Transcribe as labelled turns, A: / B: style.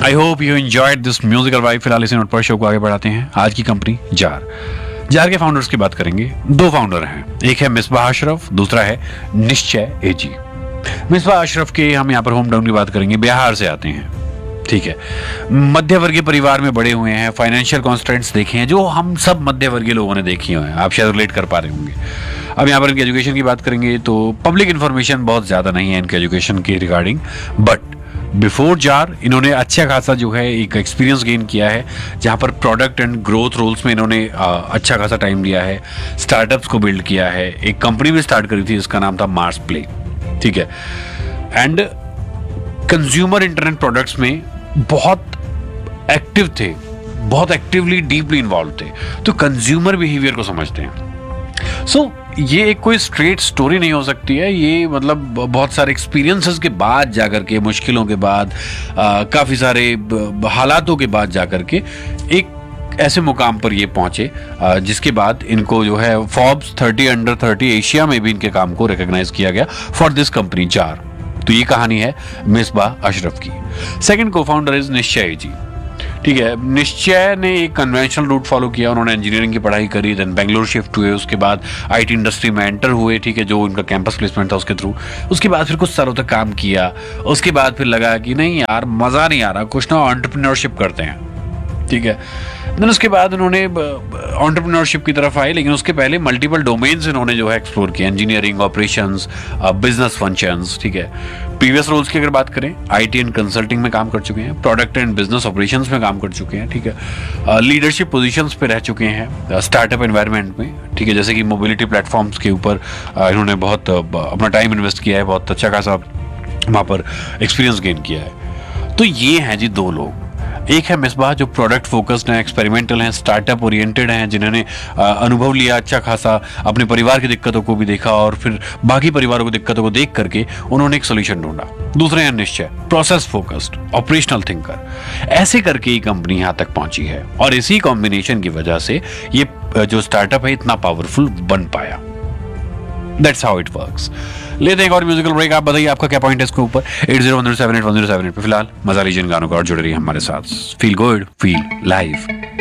A: I hope you enjoyed this musical vibe. फिलहाल इसी note पर शो को आगे बढ़ाते हैं। आज की कंपनी जार। जार के फाउंडर्स की बात करेंगे। दो फाउंडर हैं, एक है मिसबाह अशरफ, दूसरा है निश्चय एजी। मिसबाह अशरफ के हम यहाँ पर होम टाउन की बात करेंगे, बिहार से आते हैं, ठीक है। मध्य वर्गीय परिवार में बड़े हुए हैं, फाइनेंशियल कॉन्स्ट्रेंट्स देखे हैं जो हम सब मध्य वर्गीय लोगों ने देखी हुए हैं, आप शायद रिलेट कर पा रहे होंगे। अब यहाँ पर इनकी एजुकेशन की बात करेंगे तो पब्लिक इन्फॉर्मेशन बहुत ज़्यादा नहीं है इनके एजुकेशन के रिगार्डिंग, बट बिफोर जार इन्होंने अच्छा खासा जो है एक एक्सपीरियंस गेन किया है, जहाँ पर प्रोडक्ट एंड ग्रोथ रोल्स में इन्होंने अच्छा खासा टाइम लिया है, स्टार्टअप्स को बिल्ड किया है, एक कंपनी भी स्टार्ट करी थी जिसका नाम था मार्स प्ले, ठीक है। एंड कंज्यूमर इंटरनेट प्रोडक्ट्स में बहुत एक्टिव थे, बहुत एक्टिवली डीपली इन्वॉल्व थे, तो कंज्यूमर बिहेवियर को समझते हैं। सो ये एक कोई स्ट्रेट स्टोरी नहीं हो सकती है, ये मतलब बहुत सारे एक्सपीरियंसेस के बाद जाकर के, मुश्किलों के बाद, काफ़ी सारे हालातों के बाद जाकर के एक ऐसे मुकाम पर ये पहुंचे जिसके बाद इनको जो है फोर्ब्स 30 अंडर 30 एशिया में भी इनके काम को रिकॉग्नाइज किया गया फॉर दिस कंपनी जार। तो ये कहानी है मिसबाह अशरफ की। सेकंड को फाउंडर इज निश्चय जी, ठीक है। निश्चय ने एक कन्वेंशनल रूट फॉलो किया, उन्होंने इंजीनियरिंग की पढ़ाई करी, देन बेंगलोर शिफ्ट हुए, उसके बाद आईटी इंडस्ट्री में एंटर हुए, ठीक है, जो उनका कैंपस प्लेसमेंट था उसके थ्रू। उसके बाद फिर कुछ सालों तक काम किया, उसके बाद फिर लगा कि नहीं यार मज़ा नहीं आ रहा, कुछ ना एंटरप्रेन्योरशिप करते हैं, ठीक है। देन उसके बाद उन्होंने एंटरप्रेन्योरशिप की तरफ आए, लेकिन उसके पहले मल्टीपल डोमेन्स इन्होंने जो है एक्सप्लोर किया, इंजीनियरिंग, ऑपरेशंस, बिजनेस फंक्शंस, ठीक है। प्रीवियस रोल्स की अगर बात करें, आईटी एंड कंसल्टिंग में काम कर चुके हैं, प्रोडक्ट एंड बिजनेस ऑपरेशंस में काम कर चुके हैं, ठीक है। लीडरशिप पोजीशंस पे रह चुके हैं स्टार्टअप एनवायरनमेंट में, ठीक है, जैसे कि मोबिलिटी प्लेटफॉर्म्स के ऊपर इन्होंने बहुत अपना टाइम इन्वेस्ट किया है, बहुत अच्छा खासा वहाँ पर एक्सपीरियंस गेन किया है। तो ये हैं जी दो लोग। एक है मिसबाह जो प्रोडक्ट फोकस्ड हैं, एक्सपेरिमेंटल हैं, स्टार्टअप ओरिएंटेड हैं, जिन्होंने अनुभव लिया अच्छा खासा, अपने परिवार की दिक्कतों को भी देखा और फिर बाकी परिवारों की दिक्कतों को देख करके उन्होंने एक सोल्यूशन ढूंढा। दूसरे हैं निश्चय, प्रोसेस फोकस्ड, ऑपरेशनल थिंकर। ऐसे करके ये कंपनी यहाँ तक पहुंची है और इसी कॉम्बिनेशन की वजह से ये जो स्टार्टअप है इतना पावरफुल बन पाया। That's how it works. लेते हैं एक और म्यूजिकल ब्रेक। आप बताइए आपका क्या पॉइंट है इसके ऊपर। 8010781078 पे फिलहाल मजा लीजिए इन गानों का और जुड़े रहिए हमारे साथ। Feel good, feel live.